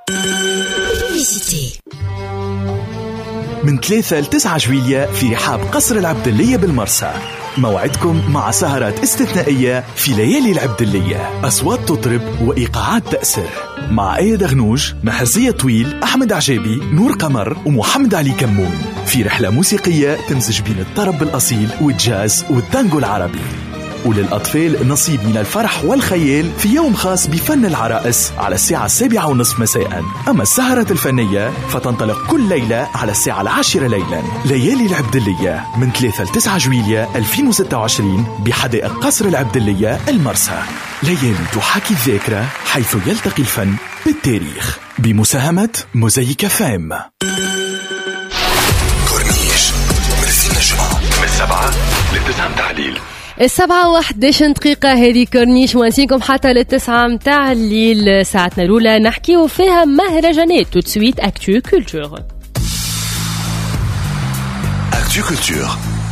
من 3 ل 9 جويلية في رحاب قصر العبدلية بالمرسى. موعدكم مع سهرات استثنائية في ليالي العبدلية، أصوات تطرب وإيقاعات تأثر، مع آية دغنوج، محرزية طويل، أحمد عجيبي، نور قمر ومحمد علي كمون، في رحلة موسيقية تمزج بين الطرب الأصيل والجاز والتانجو العربي. وللأطفال نصيب من الفرح والخيال في يوم خاص بفن العرائس على الساعة 7:30 مساء. أما السهرات الفنية فتنطلق كل ليلة على الساعة 10 ليلا. ليالي العبدلية من 3 ل 9 جويلية 2026 بحدائق قصر العبدلية المرسى. ليالي تحاكي الذاكرة حيث يلتقي الفن بالتاريخ، بمساهمة موزايك فام. كورنيش مرسين الجمعة من 7 ل 9 متاع 7:11 دقيقة. هذه كورنيش مواسيكم حتى 9 متاع الليل. ساعتنا الأولى نحكيو فيها مهرجانات. تو تسويت أكتو كولتور. أكتو كولتور.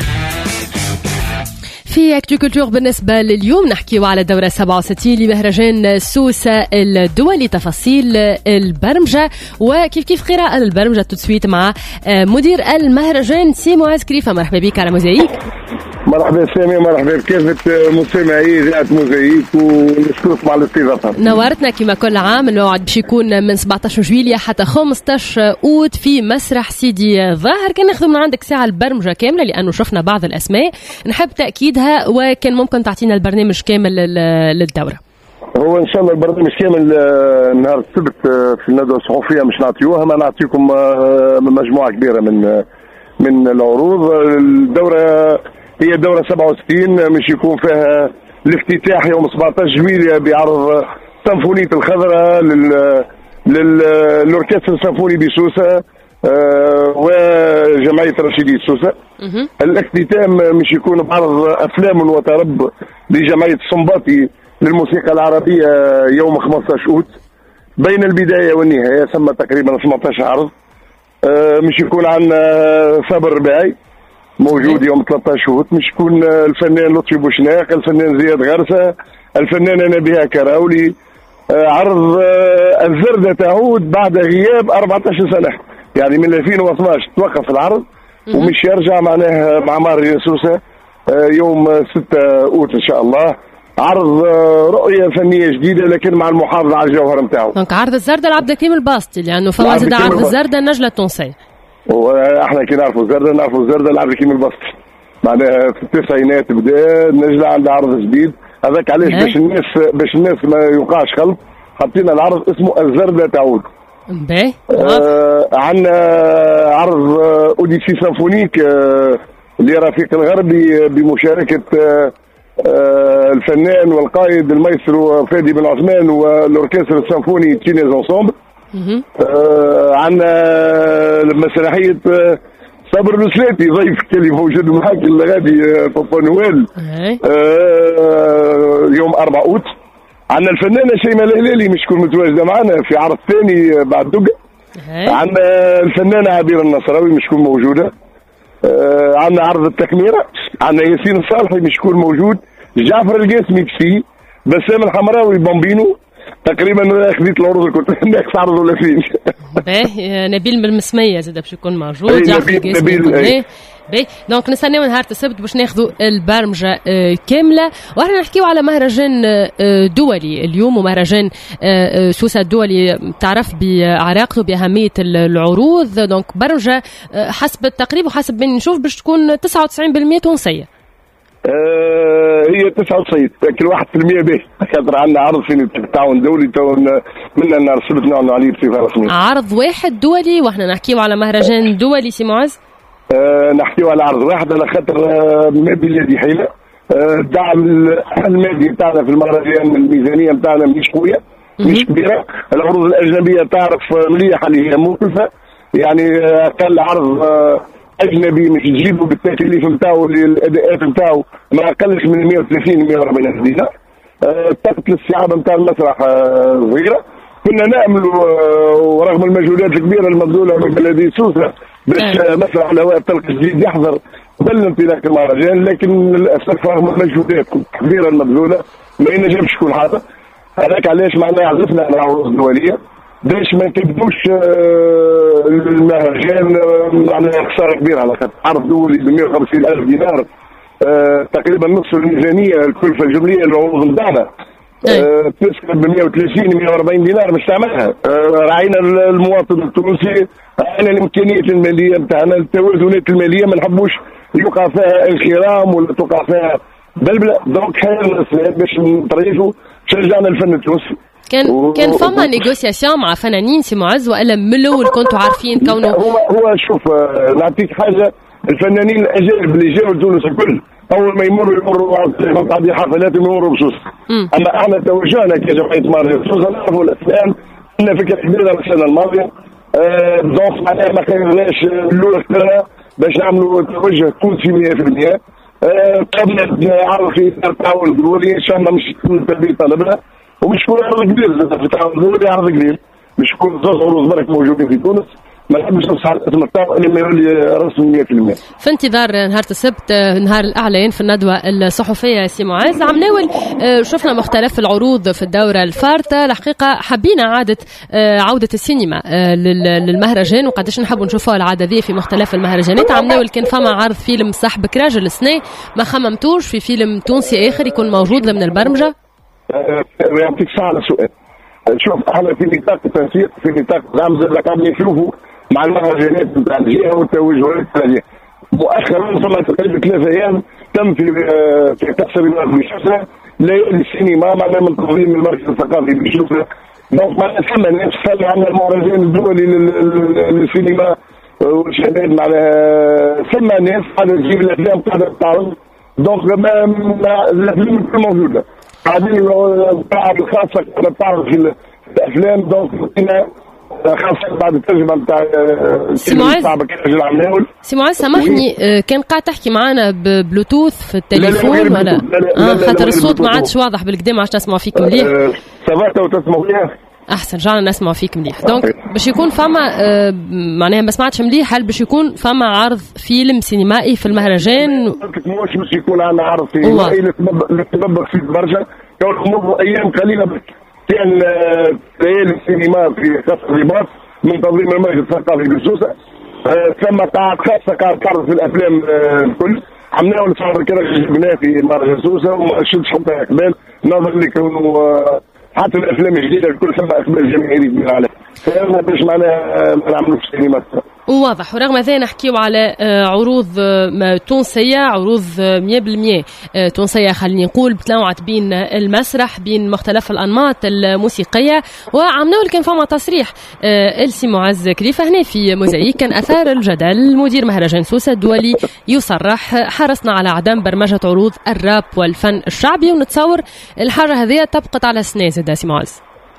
في أكتو كولتور بالنسبة لليوم نحكيو على دورة 67 لمهرجان سوسة الدولي. تفاصيل البرمجة وكيف قراءة البرمجة تسويت مع مدير المهرجان سي معاذ كريفة. مرحبا بك على موزايك. مرحبا سامي، مرحبا بكافة مستمعي إذاعة موزايك، ونشكرك على الاستضافة. نورتنا كما كل عام. الموعد باش يكون من 17 جويلية حتى 15 أوت في مسرح سيدي ظاهر. كان ناخذ من عندك ساعة البرمجة كاملة لأنه شفنا بعض الأسماء نحب تأكيدها، وكان ممكن تعطينا البرنامج كامل للدورة. هو إن شاء الله البرنامج كامل نهار السبت في الندوة الصحفية مش نعطيوها، ما نعطيكم مجموعة كبيرة من العروض. الدورة هي دورة 67 مش يكون فيها الافتتاح يوم 17 جويلية بعرض سيمفونية الخضراء للأوركسترا السيمفوني بسوسة وجمعية رشيدية سوسة. الاختتام مش يكون بعرض أفلام وطرب لجمعية الصنباطي للموسيقى العربية يوم 15 أوت. بين البداية والنهاية ثم تقريبا 18 عرض. مش يكون عندنا صابر رباعي موجود يوم 13 أوت. مش يكون الفنان لطفي بوشناق، الفنان زياد غرسة، الفنانة نبيها كراولي. عرض الزردة تعود بعد غياب 14 سنة، يعني من 2012 توقف العرض ومش يرجع معناها مع مهرجان سوسة يوم 6 أوت إن شاء الله. عرض رؤية فنية جديدة لكن مع المحافظة على الجوهر نتاعو. دونك عرض الزردة العبد الكريم الباسطي، لأنه فما زاد عرض الزردة النجلة التونسية. واحنا كي نعرفوا الزردة العبد الكريم الباسطي معناها في التسعينات بدا النجلة عندها عرض جديد. هذاك علاش باش الناس ما يوقعش خلط حطينا العرض اسمه الزردة تعود. عندنا عرض اوديسي سيمفونيك لرفيق الغربي بمشاركة الفنان والقائد المايسترو فادي بن عثمان والأوركسترا السيمفوني تشينيز انسومبل. عندنا مسرحية صابر الوسلاتي ضيفك اللي موجود معاك الغادي بابا نويل يوم 4 أوت. عندنا الفنانة شيماء الهلالي مش تكون متواجدة معنا في عرض ثاني بعد دقة. عندنا الفنانة عبير النصراوي مش تكون موجودة. عندنا عرض التكميرة. عندنا ياسين الصالحي مش يكون موجود. جعفر القاسمي بسي. بسام الحمراوي بامبينو. تقريبا خذيت العروض كنت ناقص عرض ولا فين. نبيل من المسمية زاد باش يكون موجود. جعفر القاسمي. دونك نستناو نهار السبت باش ناخذوا البرمجة كاملة. واحنا نحكيو على مهرجان دولي اليوم، ومهرجان سوسة الدولي تعرف بعراقته بأهمية العروض. دونك برمجة حسب التقريب وحسب من نشوف باش تكون 99% تونسية. هي 99 كل 1% به خاطر عندنا عرض في تعاون دولي من النهار السبت نعلنوا عليه بصفة رسمية. عرض واحد دولي. واحنا نحكيو على مهرجان دولي سي معاذ. نحكيو على عرض واحد على خاطر ما بلادي حيلة. الدعم المادي بتاعنا في المهرجان الميزانية بتاعنا مش قوية مش كبيرة. العروض الأجنبية تعرف مليحة اللي هي مكلفة، يعني أقل عرض أجنبي مش تجيبه بالتكاليف نتاعو الأداءات نتاعو ما أقلش من 130 140 ألف دينار. طاقة الاستيعاب نتاع المسرح صغيرة. كنا نأمل ورغم المجهودات الكبيرة المبذولة من بلدية سوسة باش مسرح الهواء الطلق الجديد يحضر قبل انطلاق المهرجان، لكن للأسف رغم المجهودات الكبيرة المبذولة ما ينجمش يكون حاضر. هذاك علاش معناها عزفنا على العروض الدولية باش ما تبدوش المهرجان على خساره كبيره، على خاطر عرض دولي ب 150,000 دينار، تقريبا نصف الميزانيه الكلفه الجمليه للعروض نتاعنا، تسكن ب 130 140 دينار باش تعملها. راعينا المواطن التونسي، راعينا الامكانيات الماليه نتاعنا، التوازنات الماليه ما نحبوش يوقع فيها انخرام ولا توقع فيها بلبله. دونك حاولنا باش نطريقوا شجعنا الفن التونسي. كان فما نيغوسياسيون مع فنانين سي معز، والا من الاول كنتوا عارفين كونه هو شوف نعطيك حاجه، الفنانين الاجانب اللي جاوا لتونس الكل اول ما يمروا على حفلات يمروا بسوس. اما احنا توجهنا كجمعيه مهرجان سوسه نعرفوا الاسلام، كنا فكره كبيره السنه الماضيه، دونك معناها ما خيرناش الاولى اخترنا باش نعملوا توجه تونسي 100%. قبل عرض في التعاون الدولي ان شاء الله مش تكون تلبيه طلبنا، ومش يكون عرض كبير زاد في التعاون الدولي، عرض كبير مش يكون زوج عروض برك موجودين في تونس، ما نحبش نصح الاسم التاعو اللي ما يولي رسمي 100%. في انتظار نهار السبت نهار الاعلان في الندوه الصحفيه سي معز، عم ناول شفنا مختلف العروض في الدوره الفارطه. الحقيقه حبينا عوده السينما للمهرجان، وقداش نحبوا نشوفوها العاده ذي في مختلف المهرجانات. عم ناول كان فما عرض فيلم صح بكراج السنه، ما خممتوش في فيلم تونسي اخر يكون موجود ضمن البرمجه؟ يعطيك ساعه على سؤال. شوف احنا في نطاق التنسيق، في نطاق العام زاد قاعدين نشوفوا مع المهرجانات نتاع الجهه والتوجهات نتاع الجهه. مؤخرا صار تقريبا 3 ايام تم في تقصير بشوسه ليالي السينما معناها من تنظيم المركز الثقافي بشوسه. دونك معناها ثم الناس خلوا عندنا المهرجان الدولي للسينما والشباب، معناها ثم الناس قاعده تجيب الافلام قاعده تعرض. دونك الافلام كلها موجوده، قاعدين القاعه الخاصه قاعده تعرض في الافلام. دونك خاصة بعد الترجمة نتاع سي معز سامحني، كان قاعد تحكي معنا ببلوتوث في التليفون ولا؟ خاطر الصوت ما عادش واضح بالكدا، ما عادش نسمع فيك مليح. سافا وتسمعوا مليح؟ احسن، رجعنا نسمع فيك مليح. دونك باش يكون فما معناها ما سمعتش مليح، هل باش يكون فما عرض فيلم سينمائي في المهرجان؟ مش باش يكون عندنا عرض سينمائي نتطبق فيه برشا، كون ايام قليله بس. كان ليالي السينما في قصر الرباط من تنظيم المركز الثقافي بسوسه، ثم قاعد خاصه قاعد تعرض في الافلام الكل. عملنا ونصور كذا جبناه في مهرجان سوسه وما شفتش حتى اقبال، نظرا لكونه حتى الافلام الجديده الكل ثم اقبال جماهيري كبير عليه، فاحنا باش معناها ما نعملوش سينما. واضح. ورغم ذلك نحكيو على عروض تونسية، عروض 100% تونسية خليني نقول، بتنوعت بين المسرح بين مختلف الأنماط الموسيقية. وعم نقول كان فما تصريح السي معز كريفة هنا في موزايك كان أثار الجدل. مدير مهرجان سوسة الدولي يصرح حرصنا على عدم برمجة عروض الراب والفن الشعبي، ونتصور الحاجة هذه طبقت على السنة زاد سي معز.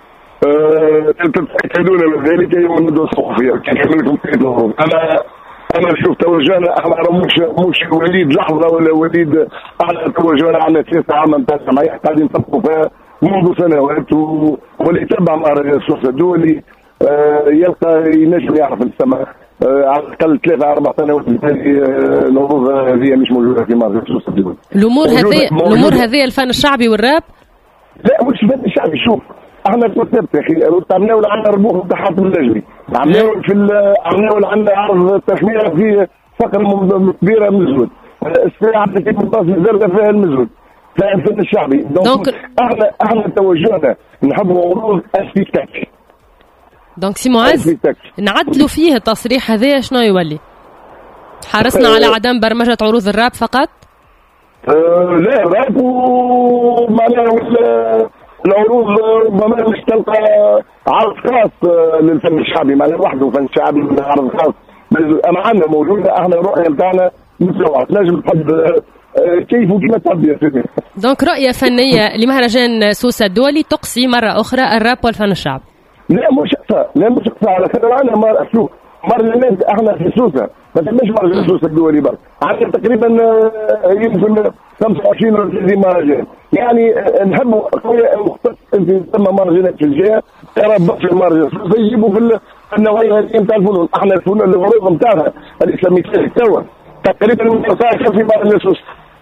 تتأكدون من ذلك يوم الندوة الصحفية كان يعملكم كيدهم. أنا شوف توجهنا احنا مش وليد لحظة ولا وليد، احنا توجهنا على 3 عام نتاع الجمعية قاعدين نطبقوا فيها منذ سنوات، واللي يتبع مهرجان سوسة الدولي يلقى ينجم يعرف السماء على الأقل 3 4 سنوات بالتالي العروض هذه مش موجودة في مهرجان سوسة الدولي. الأمور هذه الفن الشعبي والراب؟ لا مش الفن الشعبي. شوف احنا كتبت يا اخي عملنا عندنا ربوح نتاع حاتم النجمي، عملنا عندنا عرض تسميه في فقره كبيره مزود، الساعه اللي كانت متصل زرقاء فيها المزود، فيها الفن الشعبي. دونك احنا توجهنا نحبوا عروض اسبيكتاكل. دونك سي معز نعدلوا فيه التصريح هذا شنو يولي؟ حرصنا على عدم برمجه عروض الراب فقط؟ لا راب ومعناها العروض ربما مش تلقى عرض خاص للفن الشعبي، معناها لوحده فن شعبي عرض خاص. اما عندنا موجوده احنا الرؤيه نتاعنا متنوعه، تنجم تحب كيف وكيف تحب يا سيدي. دونك رؤيه فنيه لمهرجان سوسه الدولي تقصي مره اخرى الراب والفن الشعبي. لا مش اقصى على خاطر عندنا شوف مهرجانات احنا في سوسه ما تمش مهرجان سوسه الدولي برك، عندنا تقريبا يمكن 25 ولا 30 مهرجان، يعني نحبوا قوية مختص انت تسمى مهرجانات في الجهه ترى في المهرجان سوسه يجيبوا في النوعيه هذه نتاع الفنون. احنا الفنون العروض نتاعنا الاسلاميه توا تقريبا متساعد في مهرجان سوسه،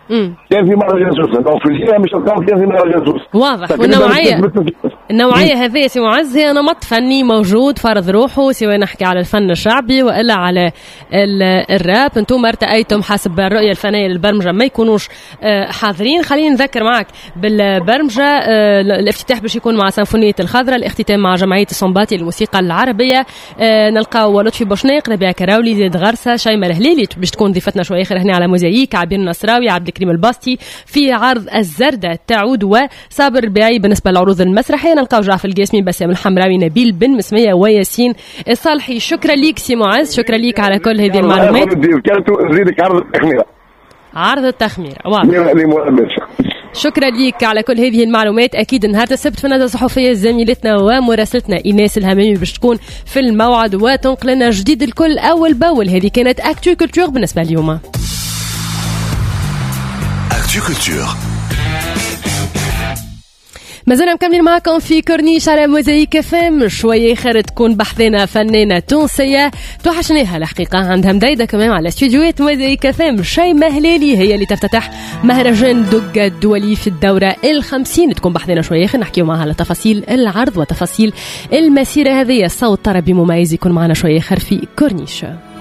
كان في مهرجان سوسه، دونك في الحقيقه مش تلقاو كان في مهرجان سوسه. واضح. والنوعيه هذه سي معز هي نمط فني موجود فرض روحه، سواء نحكي على الفن الشعبي والا على الراب. انتم ارتأيتم حسب الرؤيه الفنيه للبرمجه ما يكونوش حاضرين. خليني نذكر معك بالبرمجه، الافتتاح باش يكون مع سيمفونيه الخضراء، الاختتام مع جمعيه الصنباطي للموسيقى العربيه. نلقاو لطفي بوشنيق، ربيع كراولي، زيد غرسه، شيماء الهليلي باش تكون ضيفتنا شويه اخر هنا على موزاييك، عبير النصراوي، عبد الكريم الباستي في عرض الزردة تعود، وصابر الربيعي. بالنسبه للعروض المسرحيه نلقاو جعفر القاسمي، بسام الحمراوي، نبيل بن مسميه، وياسين الصالحي. شكرا ليك سي معز، شكرا ليك على كل هذه المعلومات. نزيدك عرض التخميره. عرض التخميره واضح. شكرا ليك على كل هذه المعلومات. اكيد نهار السبت في الندوه الصحفيه زميلتنا ومراسلتنا ايناس الهمامي باش تكون في الموعد وتنقل لنا جديد الكل اول باول. هذه كانت اكتو كولتور بالنسبه اليوم. اكتو كولتور مازلنا مكملين معكم في كورنيش على موزايك FM. شويه خير تكون بحثنا فنانه تونسيه توحشناها الحقيقه، عندها مدايده كمان على استديوهات موزايك FM. شيماء الهليلي هي اللي تفتتح مهرجان دقة الدولي في الدوره ال50. تكون بحثنا شويه خير نحكيو معها على تفاصيل العرض وتفاصيل المسيره هذه. صوت طربي مميز يكون معنا شويه خير في كورنيش.